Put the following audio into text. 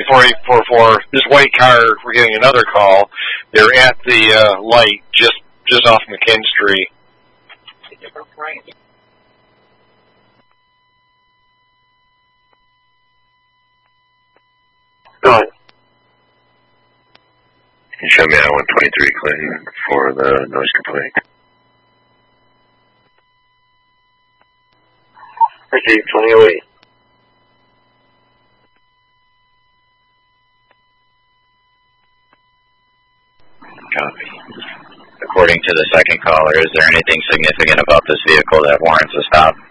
4844, this white car, we're getting another call. They're at the light just off McKinn Street. Right. Go ahead. Can you show me I-123 Clinton for the noise complaint? Receive 2008. Copy. According to the second caller, is there anything significant about this vehicle that warrants a stop?